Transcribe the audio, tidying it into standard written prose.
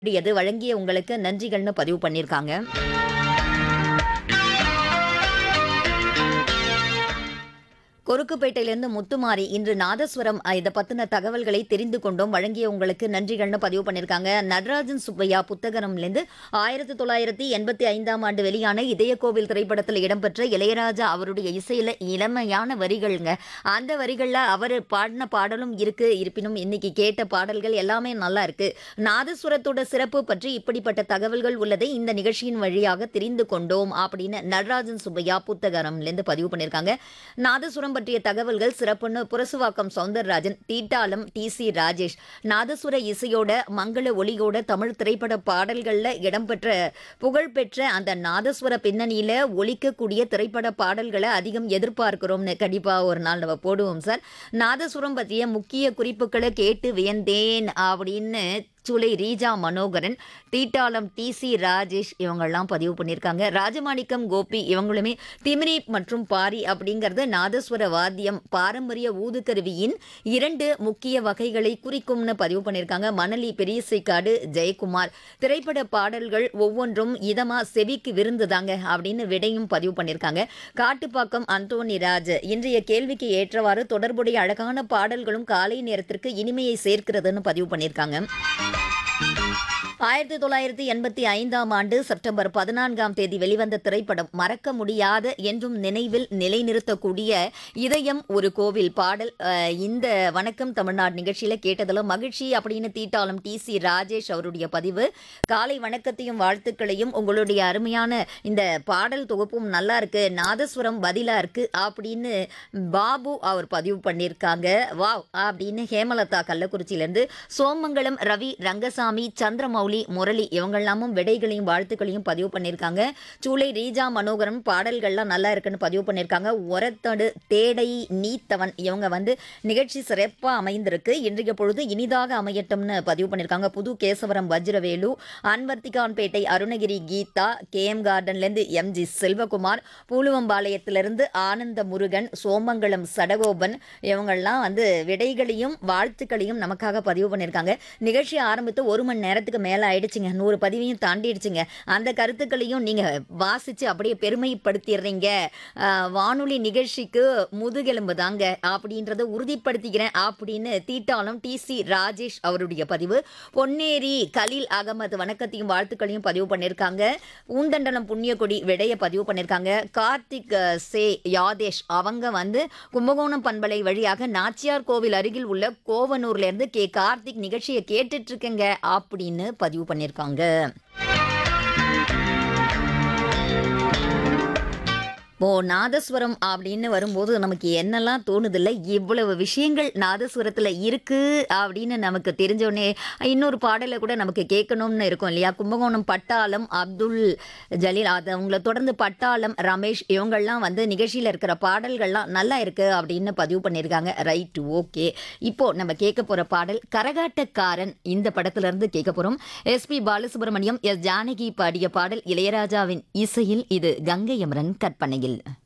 கூடியது வழங்கிய உங்களுக்கு நன்றிகள்னு பதிவு பண்ணியிருக்காங்க. கொருக்குப்பேட்டையிலிருந்து முத்துமாரி இன்று நாதஸ்வரம் இத பத்தின தகவல்களை தெரிந்து கொண்டோம். வழங்கிய உங்களுக்கு நன்றிகள்னு பதிவு பண்ணியிருக்காங்க. நடராஜன் சுப்பையா புத்தகரம்லேருந்து 1985ஆம் ஆண்டு வெளியான இதயக்கோவில் திரைப்படத்தில் இடம்பெற்ற இளையராஜா அவருடைய இசையில இளமையான வரிகள்ங்க. அந்த வரிகள்ல அவர் பாடின பாடலும் இருக்கு. இருப்பினும் இன்னைக்கு கேட்ட பாடல்கள் எல்லாமே நல்லா இருக்கு. நாதஸ்வரத்தோட சிறப்பு பற்றி இப்படிப்பட்ட தகவல்கள் உள்ளதை இந்த நிகழ்ச்சியின் வழியாக தெரிந்து கொண்டோம் அப்படின்னு நடராஜன் சுப்பையா புத்தகரம்லேருந்து பதிவு பண்ணியிருக்காங்க. நாதஸ்வரம் பற்றிய தகவல்கள் சிறப்புன்னு புரசுவாக்கம் சௌந்தரராஜன், தீட்டாளம் டி.சி. ராஜேஷ். நாதசுர இசையோட மங்கள ஒலியோட தமிழ் திரைப்பட பாடல்கள்ல இடம்பெற்ற புகழ்பெற்ற அந்த நாதஸ்வர பின்னணியில ஒலிக்கக்கூடிய திரைப்பட பாடல்களை அதிகம் எதிர்பார்க்கிறோம்னு கண்டிப்பா ஒரு நாள் நம்ம போடுவோம் சார். நாதசுரம் பற்றிய முக்கிய குறிப்புகளை கேட்டு வியந்தேன் அப்படின்னு சூளை ரீஜா மனோகரன், தீட்டாளம் டி.சி. ராஜேஷ் இவங்கெல்லாம் பதிவு பண்ணியிருக்காங்க. ராஜமாணிக்கம் கோபி இவங்களுமே திமிரி மற்றும் பாரி அப்படிங்கிறது நாதஸ்வர வாத்தியம் பாரம்பரிய ஊதுக்கருவியின் 2 முக்கிய வகைகளை குறிக்கும்னு பதிவு பண்ணியிருக்காங்க. மணலி பெரியசைக்காடு ஜெயக்குமார், திரைப்பட பாடல்கள் ஒவ்வொன்றும் இதமா செவிக்கு விருந்துதாங்க அப்படின்னு விடையும் பதிவு பண்ணியிருக்காங்க. காட்டுப்பாக்கம் அந்தோனி ராஜ், இன்றைய கேள்விக்கு ஏற்றவாறு தொடர்புடைய அழகான பாடல்களும் காலை நேரத்திற்கு இனிமையை சேர்க்கிறதுன்னு பதிவு பண்ணியிருக்காங்க. 1985ஆம் ஆண்டு செப்டம்பர் 14ஆம் தேதி வெளிவந்த திரைப்படம் மறக்க முடியாத என்றும் நினைவில் நிலைநிறுத்தக்கூடிய இதயம் ஒரு கோவில் பாடல். இந்த வணக்கம் தமிழ்நாடு நிகழ்ச்சியில கேட்டதில் மகிழ்ச்சி அப்படின்னு தீட்டாளம் டி.சி. ராஜேஷ் அவருடைய பதிவு. காலை வணக்கத்தையும் வாழ்த்துக்களையும் உங்களுடைய அருமையான இந்த பாடல் தொகுப்பும் நல்லா இருக்கு, நாதஸ்வரம் பதிலா இருக்கு அப்படின்னு பாபு அவர் பதிவு பண்ணியிருக்காங்க. வாவ் அப்படின்னு ஹேமலதா கள்ளக்குறிச்சியிலேருந்து, சோமங்கலம் ரவி, ரங்கசாமி, சந்திரமௌலி, முரளி இவங்கெல்லாமும் விடைகளையும் வாழ்த்துக்களையும் பதிவு பண்ணியிருக்காங்க. சூளை ரீஜா மனோகரன் பாடல்கள்லாம் நல்லா இருக்குன்னு பதிவு பண்ணியிருக்காங்க. ஒரத்தடு தேடை நீத்தவன் இவங்க நிகழ்ச்சி சிறப்பாக அமைந்திருக்கு, இன்றைய பொழுது இனிதாக அமையட்டும்னு பதிவு பண்ணியிருக்காங்க. புது கேசவரம் வஜ்ரவேலு, அன்வர்த்திகான்பேட்டை அருணகிரி கீதா, கேஎம் கார்டன்லேருந்து எம்.ஜி. செல்வகுமார், பூலுவம்பாளையத்திலிருந்து ஆனந்த முருகன், சோமங்கலம் சடகோபன் இவங்கெல்லாம் விடைகளையும் வாழ்த்துக்களையும் நமக்காக பதிவு பண்ணியிருக்காங்க. நிகழ்ச்சி ஆரம்பித்து 1 மணி நேரத்துக்கு மேலே ஆயிடுச்சுங்க, 100 பதிவையும் தாண்டிடுச்சுங்க. அந்த கருத்துக்களையும் நீங்கள் வாசித்து அப்படியே பெருமைப்படுத்திடுறீங்க. வானொலி நிகழ்ச்சிக்கு முதுகெலும்பு தாங்க அப்படின்றத உறுதிப்படுத்திக்கிறேன் அப்படின்னு தீட்டாளம் டி.சி. ராஜேஷ் அவருடைய பதிவு. பொன்னேரி கலீல் அகமது வணக்கத்தையும் வாழ்த்துக்களையும் பதிவு பண்ணியிருக்காங்க. பூந்தண்டலம் புண்ணியக்கொடி விடைய பதிவு பண்ணியிருக்காங்க. கார்த்திக் சே யாதேஷ் அவங்க கும்பகோணம் பண்பலை வழியாக நாச்சியார் கோவில் அருகில் உள்ள கோவனூர்லேருந்து கார்த்திக் நிகழ்ச்சியை கேட்டுட்டு இருக்கேங்க அப்படின்னு பதிவு பண்ணியிருக்காங்க. நாதஸ்வரம் அப்படின்னு வரும்போது நமக்கு என்னெல்லாம் தோணுதில்லை, இவ்வளவு விஷயங்கள் நாதஸ்வரத்தில் இருக்குது அப்படின்னு நமக்கு தெரிஞ்சோடனே இன்னொரு பாடலை கூட நமக்கு கேட்கணும்னு இருக்கும் இல்லையா. கும்பகோணம் பட்டாளம் அப்துல் ஜலீல், அது அவங்கள தொடர்ந்து பட்டாளம் ரமேஷ் இவங்கள்லாம் நிகழ்ச்சியில் இருக்கிற பாடல்கள்லாம் நல்லா இருக்குது அப்படின்னு பதிவு பண்ணியிருக்காங்க. Right, okay. இப்போது நம்ம கேட்க போகிற பாடல் கரகாட்டக்காரன் இந்த படத்துலேருந்து கேட்க போகிறோம். எஸ்.பி. பாலசுப்ரமணியம், எஸ். ஜானகி பாடிய பாடல், இளையராஜாவின் இசையில், இது கங்கை அமரன் கற்பனையில்.